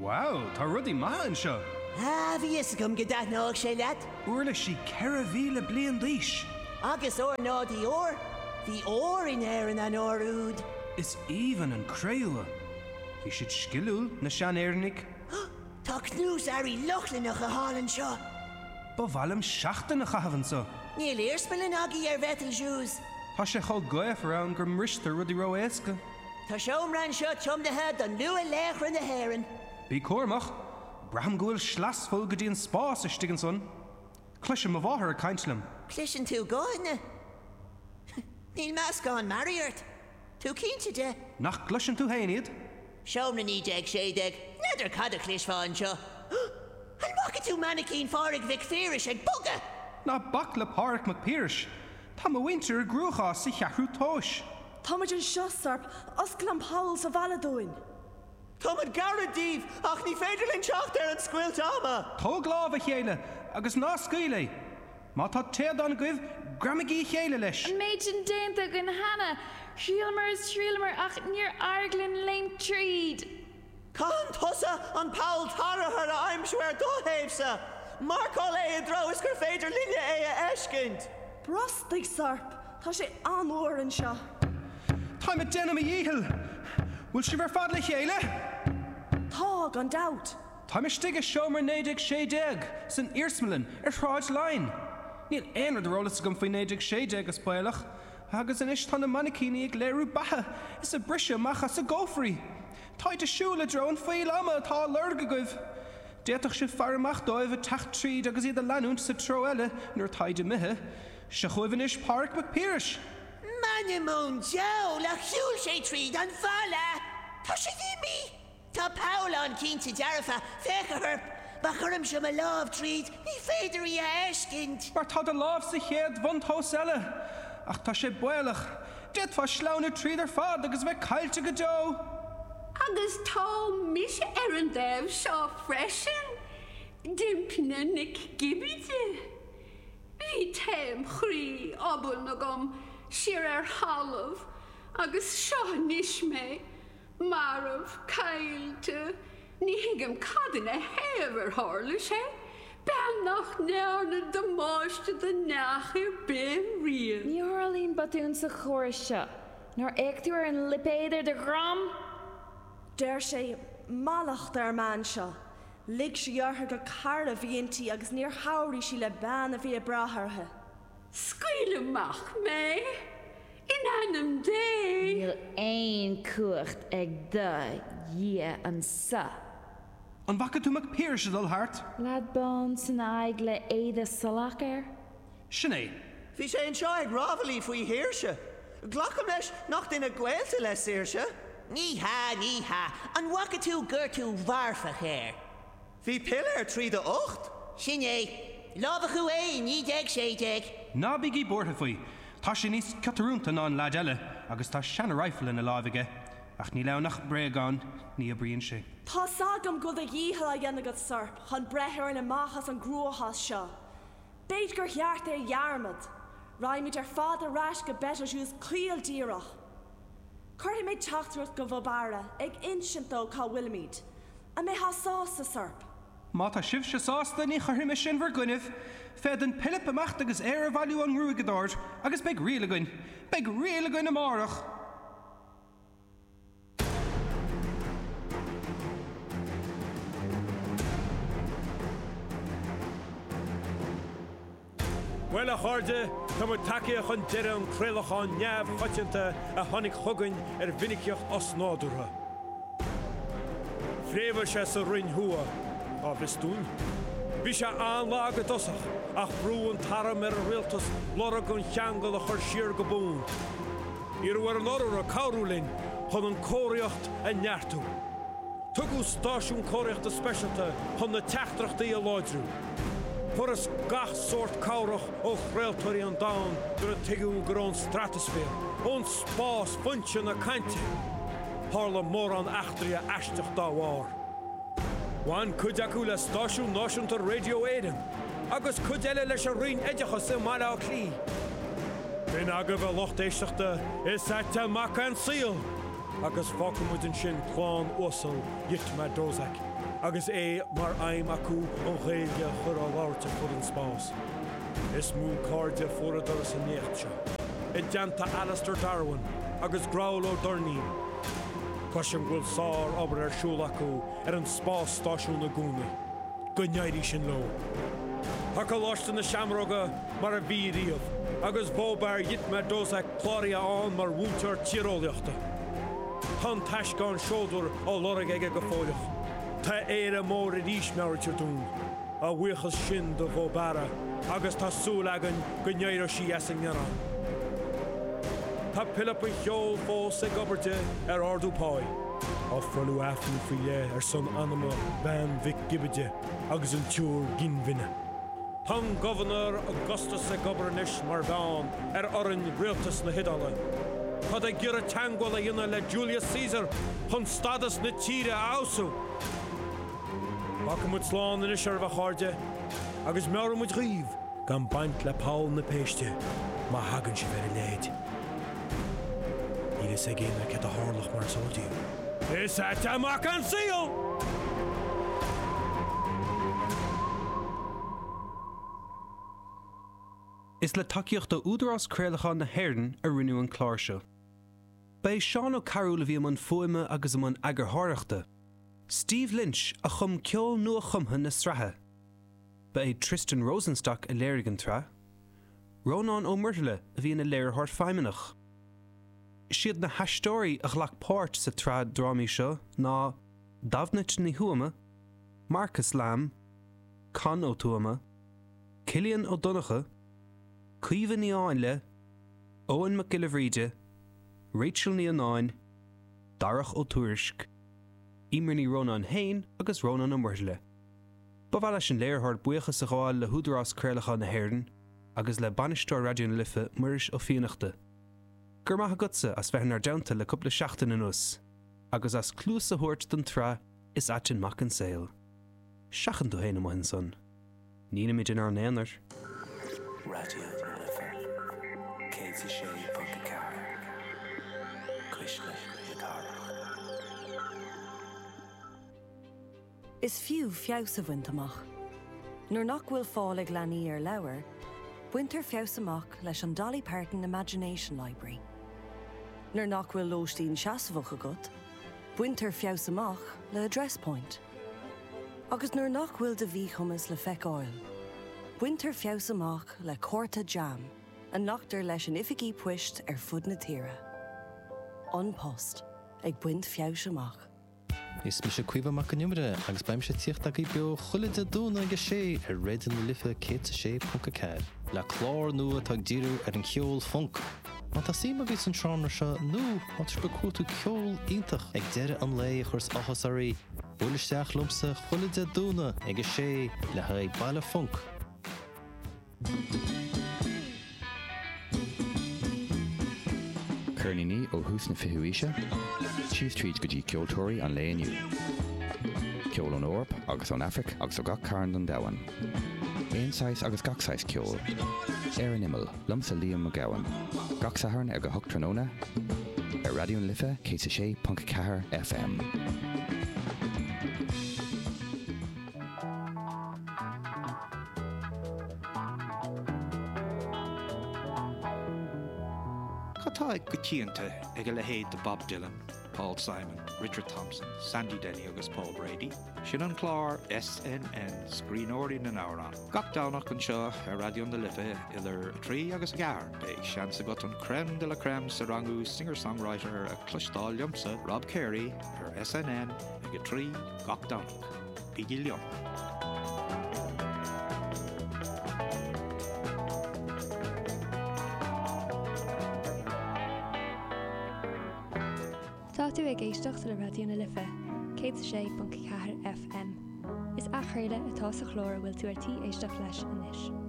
Wow, tá rudí maithan seo. Bhí is gom go dat nág sé leat. Uairla sí 4,000 bliain d'aois. Agus or nádí or. Bhí or in éireann an orúd. Is even an craile. Bhí siad sciúil na sean éirnig. Tá knús airí lochlannach a hálan seo. Ba bhhailm seachtain na chahabhann so. Níl éirspilin agé ar bhetal siús. Tá sé chol goibh arán gur mristar rudí ro éasca. Tá seomran seo tiomdathe don nua léchran na héireann. Bí cuairmach, braham gohfuil slasfol go dtíon spás istegan son. Cluisim a bháthar a caintlim. Clisin tú gáine? Níl meas gáin mariart. Tú cínte de? Nach cluisim tú héiniad? Seom na nídeg sédeg. Neidir cad a clis fáin seo. An macha tú manacín fárig vic fíris ag buga. Na bach le Pádraig Mac Piarais. Tá ma winter a grúchá sa cheathrú tóis. Táid an seosarp os glam Paul sa bhaladóin. Táid garadíh ach ní féidirlinn teacht ar an scuilt ama. Tógláh a chéile agus ná scaoile. Má tá téad an goibh gramagí chéile leis. An méidin déanta gan hana, Shrielmer ach níor arglin leim tríd. Can tosa an Paul tarahar a aimsweir dóhéibsa. Marcol é a dro is gur féidir linne é a eiscint. Brostig sarp, tá sé anóir an seo. Tá me déanam a dhíhil. Bhfuil si bhar fad le chéile? Tá gan dat. Tá me stig a seomar 90 san Irsmalin ar thráid lein. Níl éonar de rólas gom faoi 90 as bailach, agus an is tá na manacíní ag léirú bathe is a brise macha sa gófraí. Táid a siúla drón faoil ama atá lurga goibh. Déach si fearmach dóibh a techt tríd agus iad a leanúnt sa tro eile nuair taide mithe, se chuibhann is Pádraig Mac Piarais. Manimún Joe le siúil sé tríd an fála. Tá sé dhimi. Tá Paul an cínta dearafa fécha herp, ba churm sem a láb tríd ní féidir í a eiscint. Mar tá a láb sa chéad bhaintós eile, ach tá sé builach. Déad fá slána tríd ar fad agus bheith caiilte go dó. Agus tá mis ar an déibh seo freisin, dimpna nic gibide. Bhí téim chrí abal na gom siar ar halamh, agus seo níos mé, marmh caiilte, ní hiigem cadan a héamh ar hála sé, ben nach nearna do máiste de neachir ben rian. Ní orlín batún sa chóirse, nor éictú ar an lipéidir de gram. Déir sé malacht ar man seo. Lig sé dheartha go cara bhíontaí agus níor hairí sí le ban a bhí a brathartha. Scuileach mé, in anam dé. Níl éon cuacht ag dá dhé an sa. An bhacha tú Mac Piarais dul hart? Lad bon san aig le éide salachar? Sinné. Bhí sé an seo ag rábhalí faoi hiirse. Glacham leis nach duine gcuilte le séirse. Ní ha, an wacha tú gur tú bharfa chéir. Bhí pillar tríd a 8? Sinné, lábhachu é 90 Ná bigí bortha faoi. Tá sé níos catarúnta ná an láid eile, agus tá seanna rifle in na lábhaige. Ach ní lenach breagán, ní a bríonn sé. Tá sagam go a dhíhil a dhéanagad sarp, chun brethir na machas an grúthas seo. Beit gur cheart é dhearmad. Raimid ar fad a rais go better siús cíal díreach. Curtí méid teachtrúcht go bhbara ag insintó cá bhfuilmíd, a mé há sás a sarp. Má tá sibh se sásta ní chuir me sin bhar guineh, fed an pilip amach agus éar bhailú an rúigedáir, agus beag rialagain amárach. Well a chuirde, tá mu takeíoch chun deire an crealachán neamh choitianta a tháinig thugann ar bhiniciocht os nádútha. Fréimhir sé sa rinn thua á bhistún. Bhí sé anlága dosach ach brú an taram ar a rialtas lora gon cheangal a chur siar go bún. Iarhar lora a cabhrúlinn chun an cóireacht a neartú. Tugadh stáisiún cóireachta speisialta chun na teachtrachtaí a láidrú. Furas gach sort cabhrach ó chréaltóirí an dán gur a tuigún gur an stratosfér, ón spás funte na cainte. Tharla mór an achtarí a aisteach dá bhár. Bhain cuid acu le stáisiún náisiúnta Radio Éireann, agus cuid eile leis a rion éideacha sa mala á clí. Bhín aga bheith locht éisteachta is aite mac an síl, agus fácamúid an sin pláán osal dhit me dózach. agus mar aim acu an ghéilge chur á láirte fud an spás. Is mú cardide furadar sa nécht seo. I deanta Alistair Darwin agus Growlo Dorneen. Cosisian bhfuil sár obair siúil acu an spás stáisiún na gúna. Go neirí sin lo. Thaca láiste na seamróga mar a bhí riamh, agus bóbar dhitme dósa chláirí an mar bhúntar tírólaachta. Tá teiscán seódúr ó lorg ige go fóileach. Tá éire mór I ríis meirtir dún, a bhuichas sin do bhóbara, agus tá súil agan go neirir sí as an ngearán. Tá pilap an cheol fós ag gobarte ardú páid, á frolú afn frile son anama ban Vic Gibbide agus an túr ginvinne. Tá Governor Augustus ag gobarnis mar bheán oran rialtas na hidala. Tá ag gur a teangol a dhéanana le Julius Caesar chun stadas na tíre ausú. Bacha muid sláán in is arbh cháde, agus meara muid riomh gan baint le Paul na péiste, má hagann si bheith léid. Íris ag géanana ce a hálach mar sódíú. Is it amach an síl! Is le takeíocht do údarás créalachán na hÉireann a rinneú an chláir seo. Ba Seán Ó Carúil a bhí man fuaime agus man agartháireachta. Steve Lynch a chum ceol nua chumtha na strathe. Ba Tristan Rosenstock a léirigh tra. Rónán Ó Murtala a bhí na léirthart feimimeach. Siad na haistóirí a ghlach páirt sa trad drámaí seo ná Davnit ní Huama, Marcus Lamb, Con Ó Tuama, Cillian Ó Donacha, Cuomhan ní Áinle, Owen McGillivreide, Rachel ní Anáin, Darach Ó Tuairisc, Ímar ní Rónán Hain agus Rónán Ó Murtala. Ba bhfuil leis an léirthart buíochas a gháil le húdarás créalachán na hÉireann agus le banistóir raidió na Lifa muiris ó fianachta. Gur maithe gutsa as bheithin ar deanta le cúpla seachtain in us, agus as clús a thuirt don tra is aitin mac an saoil. Seachan do héana maithin son. Nína mid in ar néanar. Radio na Lifa, Céad sé Punta Cara, Cuisle Idarach. Is fiú fios a bhaint amach. Nuair nach bhfuil fáil ag leanaí ar leabhar, buintear fios amach leis an Dolly Parton Imagination Library. Nuair nach bhfuil lóistín seasamhach agat, buintear fios amach le Address Point. Agus nuair nach bhfuil de bhí chumas le feicáil, buintear fios amach le Córta Jam, a nachtar leis an ificí puist ar fud na tíre. An post ag buint fios amach. Is mi se cuiomh amach an numere agus baim se tíocht ag beo chuide dúna agus sé ar réidir na Lifa céad le chlár nua tá díú ar an ceol funk. Má tá sí agus an tránar seo nó má be cuatú ceol ítach ag deire an lé chus achas arí bulisteach lumsa chuide dúna agus sé le haid baile funk. Curnaní ó hús na fihuíise, Chief Tríd go dtí ceoltóirí an léaniu. Ceol an Eorp agus an Afric agus ó gach cairn an dahan. Éonáis agus gachsáis ceol. Ar an imil, lumsa líam a gahan. Gachsaharn ag go hocht tróna, ar Radio na Lifa, 106.4 FM. Tá go tíanta ag le héad de Bob Dylan, Paul Simon, Richard Thompson, Sandy Denny agus Paul Brady. Sin an chlár SNN scríbhneoirí na nárán. Gach dánach an seo ar Radio na Lifa idir 3 agus 4. Bé seansa got an crème de la crème sa rangú singer-songwriter a clostáil liomsa Rob Carey ar SNN ag 3 gach dánach. Bígí liom. Táú ag éisteach le Radio na Lifa, 106.4 FM. Is achréile atá sa chlór bhfuil tú ar tí éisteach leis inis.